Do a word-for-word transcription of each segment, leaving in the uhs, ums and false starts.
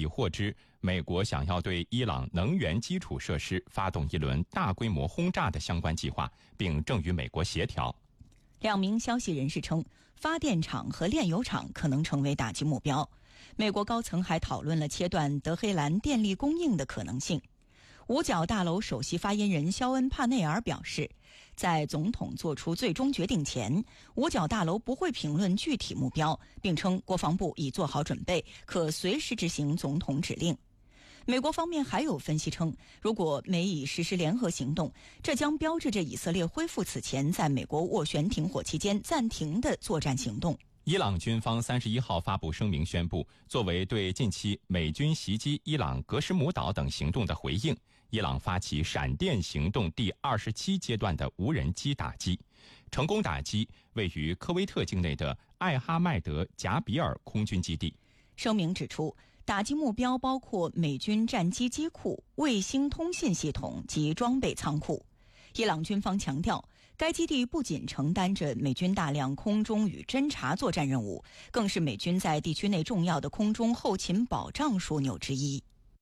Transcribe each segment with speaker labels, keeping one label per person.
Speaker 1: 获知，美国想要对伊朗能源基础设施发动一轮大规模轰炸的相关计划，并正与美国协调。
Speaker 2: 两名消息人士称，发电厂和炼油厂可能成为打击目标。美国高层还讨论了切断德黑兰电力供应的可能性。五角大楼首席发言人肖恩·帕内尔表示，在总统做出最终决定前，五角大楼不会评论具体目标，并称国防部已做好准备，可随时执行总统指令。美国方面还有分析称，如果美以实施联合行动，这将标志着以色列恢复此前在美国斡旋停火期间暂停的作战行动。
Speaker 1: 伊朗军方三十一号发布声明宣布，作为对近期美军袭击伊朗格什姆岛等行动的回应，伊朗发起闪电行动第二十七阶段的无人机打击，成功打击位于科威特境内的艾哈迈德贾比尔空军基地。
Speaker 2: 声明指出，打击目标包括美军战机机库、卫星通信系统及装备仓库。伊朗军方强调，该基地不仅承担着美军大量空中与侦察作战任务，更是美军在地区内重要的空中后勤保障枢纽之一。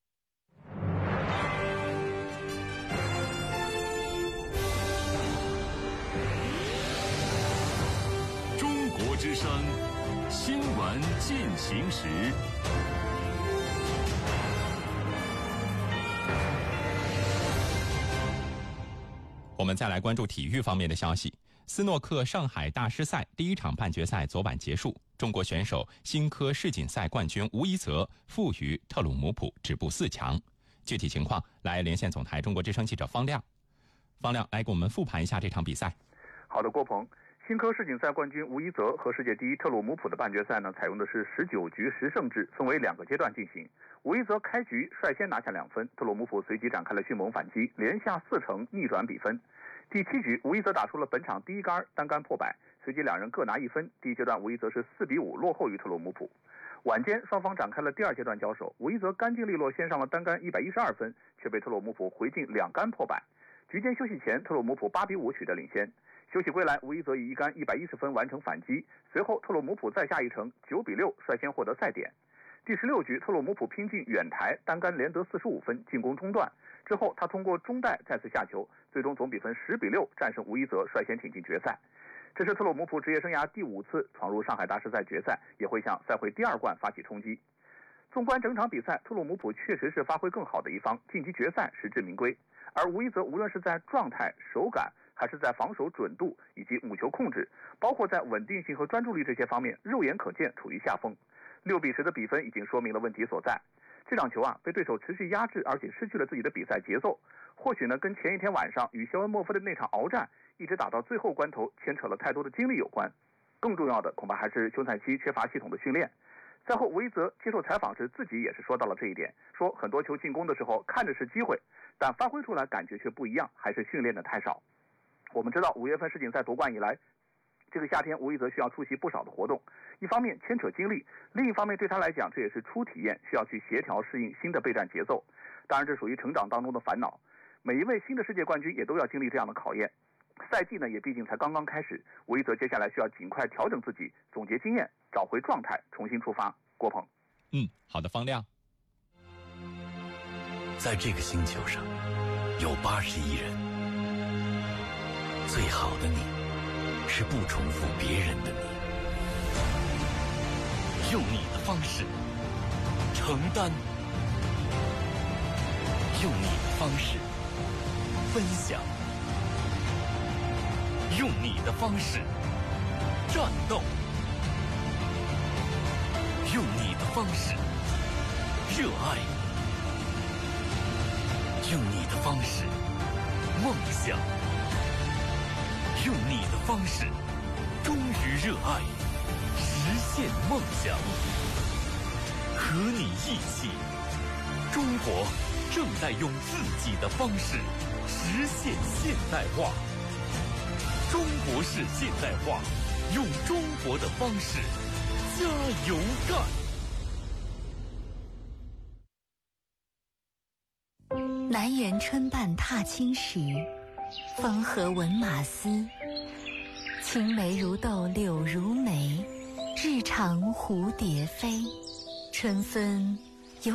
Speaker 3: 中国之声新闻进行时。
Speaker 1: 我们再来关注体育方面的消息。斯诺克上海大师赛第一场半决赛昨晚结束，中国选手新科世锦赛冠军吴一泽负于特鲁姆普止步四强。具体情况来连线总台中国之声记者方亮。方亮来给我们复盘一下这场比赛。
Speaker 4: 好的，郭鹏。新科世锦赛冠军吴一泽和世界第一特鲁姆普的半决赛呢，采用的是十九局十胜制，分为两个阶段进行。吴一泽开局率先拿下两分，特鲁姆普随即展开了迅猛反击，连下四城逆转比分。第七局，吴一泽打出了本场第一杆，单杆破百，随即两人各拿一分。第一阶段，吴一泽是四比五落后于特鲁姆普。晚间，双方展开了第二阶段交手，吴一泽干净利落先上了单杆一百一十二分，却被特鲁姆普回敬两杆破百。局间休息前，特鲁姆普八比五取得领先。休息归来，吴一泽以一杆一百一十分完成反击，随后特鲁姆普再下一城九比六率先获得赛点。第十六局，特鲁姆普拼进远台，单杆连得四十五分，进攻中断。之后他通过中带再次下球，最终总比分十比六战胜吴一泽，率先挺进决赛。这是特鲁姆普职业生涯第五次闯入上海大师赛决赛，也会向赛会第二冠发起冲击。纵观整场比赛，特鲁姆普确实是发挥更好的一方，晋级决赛实至名归。而吴一泽无论是在状态、手感，还是在防守准度以及母球控制，包括在稳定性和专注力这些方面，肉眼可见处于下风。六比十的比分已经说明了问题所在。这场球啊，被对手持续压制，而且失去了自己的比赛节奏。或许呢，跟前一天晚上与肖恩·莫夫的那场鏖战，一直打到最后关头，牵扯了太多的精力有关。更重要的，恐怕还是休赛期缺乏系统的训练。赛后，吴一泽接受采访时，自己也是说到了这一点，说很多球进攻的时候看着是机会，但发挥出来感觉却不一样，还是训练的太少。我们知道，五月份世锦赛夺冠以来，这个夏天吴一泽需要出席不少的活动，一方面牵扯精力，另一方面对他来讲这也是初体验，需要去协调适应新的备战节奏。当然这属于成长当中的烦恼，每一位新的世界冠军也都要经历这样的考验。赛季呢也毕竟才刚刚开始，吴一泽接下来需要尽快调整自己，总结经验，找回状态，重新出发。郭鹏。
Speaker 1: 嗯，好的，方亮。
Speaker 5: 在这个星球上有八十亿人，最好的你是不重复别人的你，用你的方式承担，用你的方式分享，用你的方式战斗，用你的方式热爱，用你的方式梦想，用你的方式忠于热爱，实现梦想。和你一起，中国正在用自己的方式实现现代化。中国式现代化，用中国的方式加油干。
Speaker 6: 南园春半踏青时，风和闻马嘶。青梅如豆柳如眉，日长蝴蝶飞。春分